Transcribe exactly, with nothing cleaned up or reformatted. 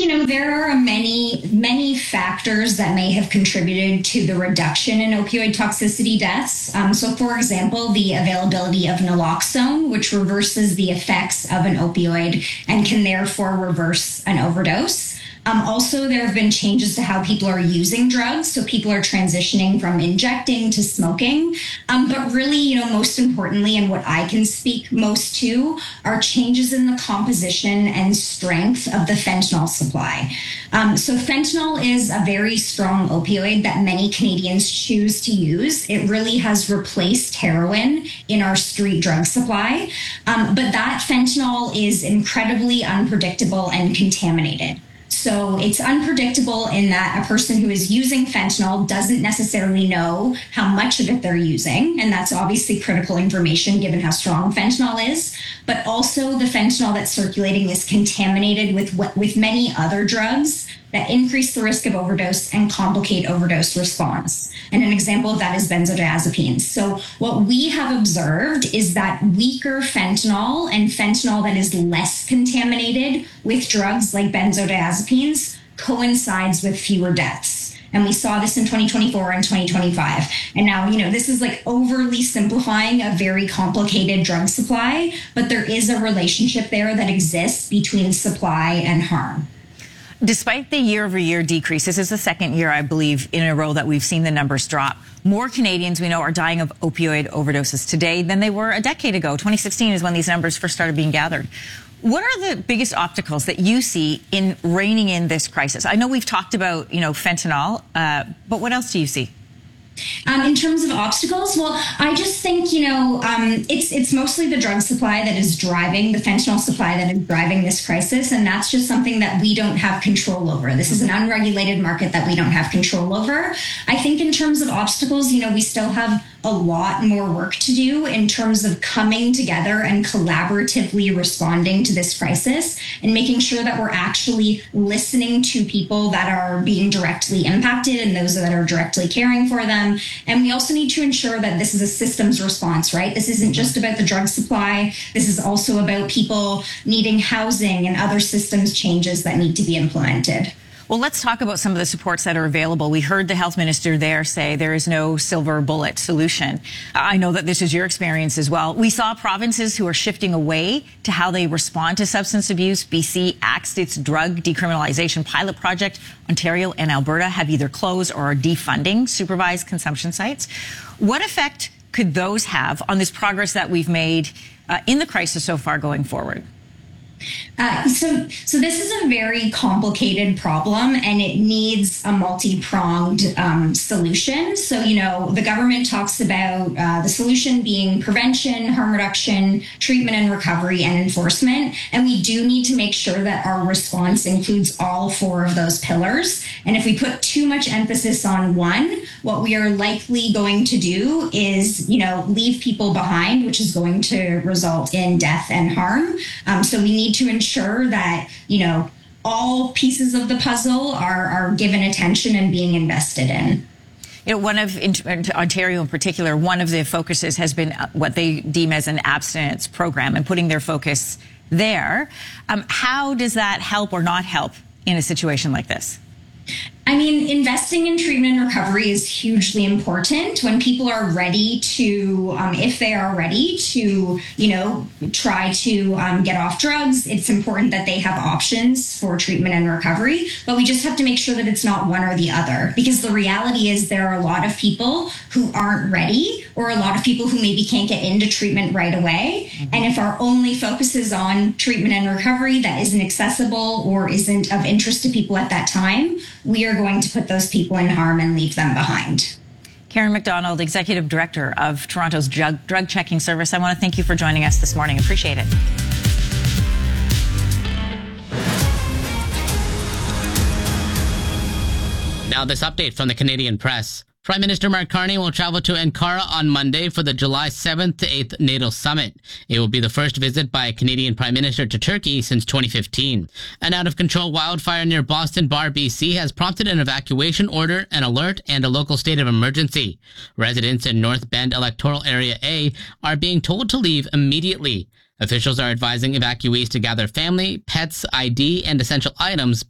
know, there are many, many factors that may have contributed to the reduction in opioid toxicity deaths. Um, so, for example, the availability of naloxone, which reverses the effects of an opioid and can therefore reverse an overdose. Um, also, there have been changes to how people are using drugs. So people are transitioning from injecting to smoking. Um, but really, you know, most importantly, and what I can speak most to, are changes in the composition and strength of the fentanyl supply. Um, so fentanyl is a very strong opioid that many Canadians choose to use. It really has replaced heroin in our street drug supply. Um, but that fentanyl is incredibly unpredictable and contaminated. So it's unpredictable in that a person who is using fentanyl doesn't necessarily know how much of it they're using. And that's obviously critical information given how strong fentanyl is. But also the fentanyl that's circulating is contaminated with with many other drugs that increase the risk of overdose and complicate overdose response. And an example of that is benzodiazepines. So what we have observed is that weaker fentanyl and fentanyl that is less contaminated with drugs like benzodiazepines coincides with fewer deaths. And we saw this in twenty twenty-four and twenty twenty-five. And now, you know, this is like overly simplifying a very complicated drug supply, but there is a relationship there that exists between supply and harm. Despite the year-over-year decrease, this is the second year, I believe, in a row that we've seen the numbers drop. More Canadians, we know, are dying of opioid overdoses today than they were a decade ago. twenty sixteen is when these numbers first started being gathered. What are the biggest obstacles that you see in reining in this crisis? I know we've talked about, you know, fentanyl, uh, but what else do you see? Um, in terms of obstacles, well, I just think, you know, um, it's it's mostly the drug supply that is driving, the fentanyl supply that is driving this crisis. And that's just something that we don't have control over. This is an unregulated market that we don't have control over. I think in terms of obstacles, you know, we still have a lot more work to do in terms of coming together and collaboratively responding to this crisis and making sure that we're actually listening to people that are being directly impacted and those that are directly caring for them. And we also need to ensure that this is a systems response, right? This isn't just about the drug supply. This is also about people needing housing and other systems changes that need to be implemented. Well, let's talk about some of the supports that are available. We heard the health minister there say there is no silver bullet solution. I know that this is your experience as well. We saw provinces who are shifting away to how they respond to substance abuse. B C axed its drug decriminalization pilot project. Ontario and Alberta have either closed or are defunding supervised consumption sites. What effect could those have on this progress that we've made uh, in the crisis so far going forward? Uh, so, so this is a very complicated problem, and it needs a multi-pronged um, solution. So, you know, the government talks about uh, the solution being prevention, harm reduction, treatment and recovery, and enforcement. And we do need to make sure that our response includes all four of those pillars. And if we put too much emphasis on one, what we are likely going to do is, you know, leave people behind, which is going to result in death and harm. Um, so we need to ensure that, you know, all pieces of the puzzle are, are given attention and being invested in. You know, one of in, in Ontario in particular, one of the focuses has been what they deem as an abstinence program and putting their focus there. Um, how does that help or not help in a situation like this? I mean, investing in treatment and recovery is hugely important when people are ready to, um, if they are ready to, you know, try to um, get off drugs. It's important that they have options for treatment and recovery, but we just have to make sure that it's not one or the other, because the reality is there are a lot of people who aren't ready, or a lot of people who maybe can't get into treatment right away. Mm-hmm. And if our only focus is on treatment and recovery that isn't accessible or isn't of interest to people at that time, we are going to put those people in harm and leave them behind. Karen McDonald, Executive Director of Toronto's Drug, Drug Checking Service, I want to thank you for joining us this morning. Appreciate it. Now this update from the Canadian Press. Prime Minister Mark Carney will travel to Ankara on Monday for the July seventh to eighth NATO summit. It will be the first visit by a Canadian Prime Minister to Turkey since twenty fifteen. An out-of-control wildfire near Boston Bar, B C has prompted an evacuation order, an alert, and a local state of emergency. Residents in North Bend Electoral Area A are being told to leave immediately. Officials are advising evacuees to gather family, pets, I D, and essential items